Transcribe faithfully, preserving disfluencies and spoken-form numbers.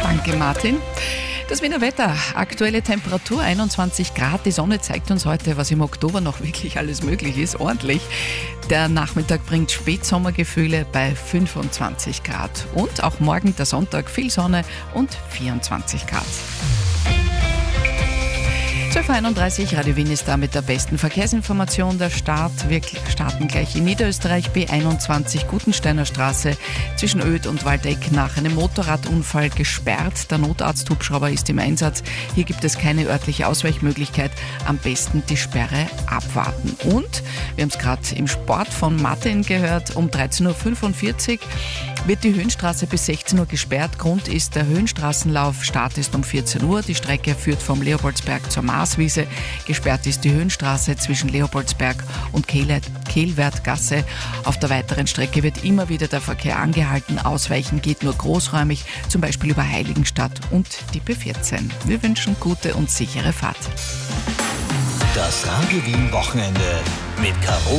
Danke, Martin. Das Wiener Wetter, aktuelle Temperatur einundzwanzig Grad. Die Sonne zeigt uns heute, was im Oktober noch wirklich alles möglich ist, ordentlich. Der Nachmittag bringt Spätsommergefühle bei fünfundzwanzig Grad. Und auch morgen, der Sonntag, viel Sonne und vierundzwanzig Grad. zwölf Uhr einunddreißig, Radio Wien ist da mit der besten Verkehrsinformation der Start. Wir starten gleich in Niederösterreich, B einundzwanzig, Gutensteiner Straße, zwischen Oedt und Waldeck nach einem Motorradunfall gesperrt. Der Notarzt-Hubschrauber ist im Einsatz. Hier gibt es keine örtliche Ausweichmöglichkeit. Am besten die Sperre abwarten. Und, wir haben es gerade im Sport von Martin gehört, um dreizehn Uhr fünfundvierzig wird die Höhenstraße bis sechzehn Uhr gesperrt. Grund ist der Höhenstraßenlauf. Start ist um vierzehn Uhr. Die Strecke führt vom Leopoldsberg zur Marswiese. Gesperrt ist die Höhenstraße zwischen Leopoldsberg und Kehlwertgasse. Auf der weiteren Strecke wird immer wieder der Verkehr angehalten. Ausweichen geht nur großräumig, zum Beispiel über Heiligenstadt und die B vierzehn. Wir wünschen gute und sichere Fahrt. Das Radio Wien Wochenende mit Caro